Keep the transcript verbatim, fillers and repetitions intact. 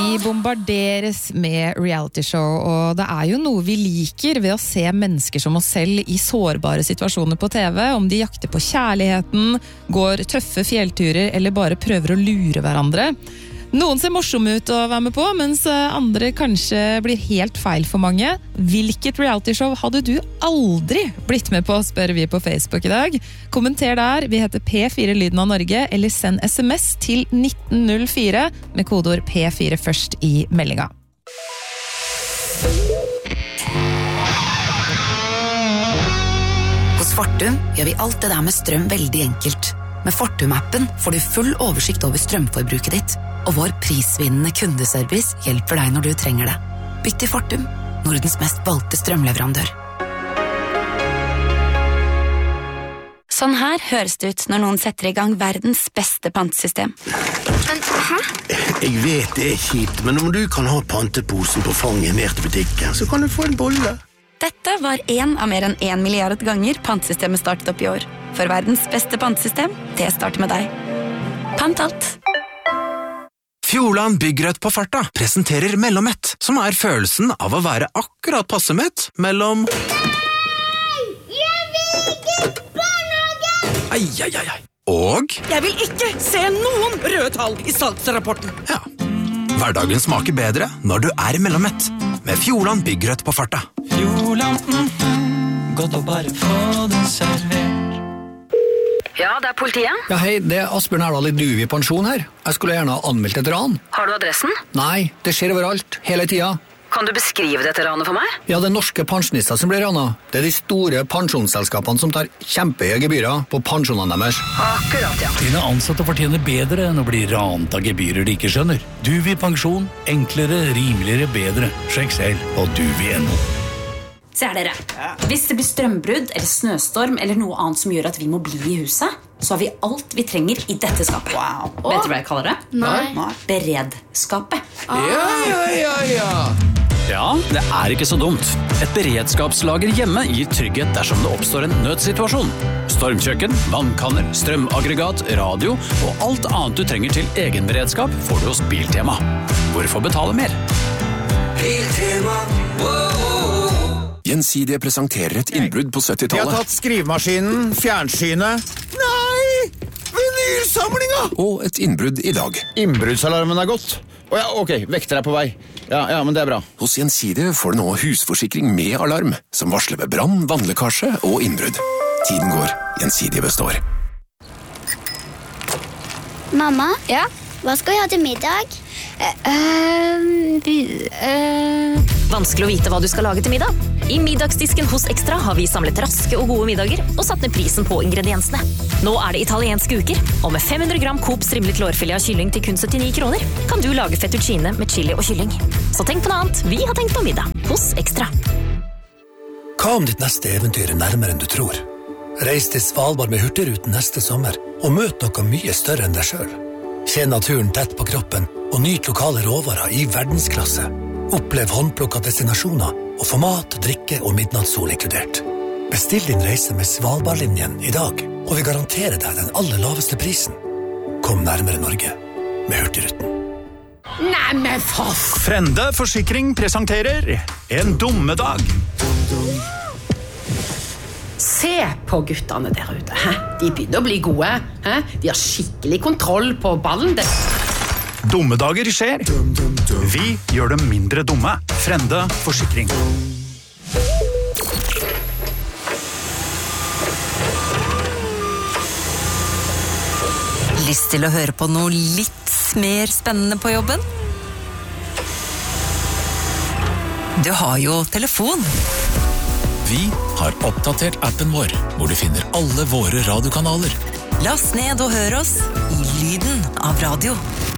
Vi bombarderes med reality show, og det er jo noe vi liker ved å se mennesker som oss selv i sårbare situasjoner på T V, om de jakter på kjærligheten, går tøffe fjellturer eller bare prøver å lure hverandre. Noen ser morsomme ut å være med på, mens andre kanskje blir helt feil for mange. Hvilket realityshow hadde du aldri blitt med på, spør vi på Facebook i dag. Kommenter der, vi heter P fire Lyden av Norge, eller send sms til nitten null fire med kodeord P fire først i meldinga. Hos Fortum gjør vi alt det der med strøm veldig enkelt. Med Fortum-appen får du full oversikt over strømforbruket ditt, og vår prisvinnende kundeservice hjelper deg når du trenger det. Bytt til Fortum, Nordens mest valgte strømleverandør. Sånn her høres det ut når noen setter i gang verdens beste pantesystem. Men, hæ? Jeg vet det er kjipt, men om du kan ha panteposen på fanget ned til butikken, så kan du få en bolle. Dette var en av mer enn en milliard ganger pantesystemet startet opp i år. For verdens beste pantesystem, det starter med deg. Pant alt. Fjordland Byggrødt på farta presenterer Mellommett, som er følelsen av å være akkurat passe mett mellom... Nei! Jeg vil ikke barnehage! Ai, ai, ai, ai. Og... Jeg vil ikke se noen røde tall i salgsrapporten. Ja. Hverdagen smaker bedre når du er Mellommett, med Fjordland Byggrødt på farta. Fjordland, mm, godt å bare få det servert. Ja, det er politiet. Ja, hei, det er Asbjørn Erdal i Duvi pensjon her. Jeg skulle gjerne ha anmeldt et ran. Har du adressen? Nei, det skjer overalt, hele tida. Kan du beskrive dette ranet for meg? Ja, det er norske pensjonister som blir ranet. Det er de store pensjonsselskapene som tar kjempehøye gebyrer på pensjonene deres. Akkurat, ja. Dine ansatte fortjener bedre enn å bli rant av gebyrer de ikke skjønner. Duvi pensjon, enklere, rimeligere, bedre. Sjekk selv på duvi punktum no. Se her dere, hvis det blir strømbrudd eller snøstorm eller noe annet som gjør at vi må bli i huset, så har vi alt vi trenger i dette skapet. Wow. Vet du hva jeg kaller det? Nei. Beredskapet. Ja, ja, ja, ja. Ja, det er ikke så dumt. Et beredskapslager hjemme gir trygghet dersom det oppstår en nødsituasjon. Stormkjøkken, vannkanner, strømaggregat, radio og alt annet du trenger til egen beredskap får du hos Biltema. Hvorfor betale mer? Biltema, wow. Gjensidige presenterer et innbrudd på syttitallet. De har tatt skrivemaskinen, fjernsynet. Nei! Vinylsamlinga! Og et innbrudd i dag. Innbruddsalarmen er gått. Å ja, ok, vekter er på vei. Ja, ja, men det er bra. Hos Gjensidige får du nå husforsikring med alarm, som varsler ved brann, vannlekkasje og innbrudd. Tiden går, Gjensidige består. Mamma? Ja? Hva skal vi ha til middag? Uh, uh, uh. Vanskelig å vite hva du skal lage til middag. I middagsdisken hos Extra har vi samlet raske og gode middager og satt ned prisen på ingrediensene. Nå er det italienske uker, og med fem hundre gram Coop strimlet lårfilet av kylling til kun syttini kroner, kan du lage fettuccine med chili og kylling. Så tenk på noe annet. Vi har tenkt på middag hos Extra. Hva om ditt neste eventyr er nærmere enn du tror? Reis til Svalbard med Hurtigruten neste sommer, og møt noe mye større enn deg selv. Kjenn naturen tett på kroppen, og nyt lokale råvarer i verdensklasse. Opplev håndplukket destinasjoner, og få mat, drikke og midnattssol inkludert. Bestill din reise med Svalbardlinjen i dag, og vi garanterer deg den aller laveste prisen. Kom nærmere Norge med Hurtigruten. Nei, men for... Frende Forsikring presenterer En dummedag. Se på guttene der ute. Hæ? De begynner å bli gode. Hæ? De har skikkelig kontroll på ballen. Det... Dummedager skjer. Vi gjør dem mindre dumme. Frende Forsikring. Lyst til å høre på noe litt mer spennende på jobben? Du har jo telefon. Vi har oppdatert appen vår, hvor du finner alle våre radiokanaler. Last ned og hør oss i lyden av radio.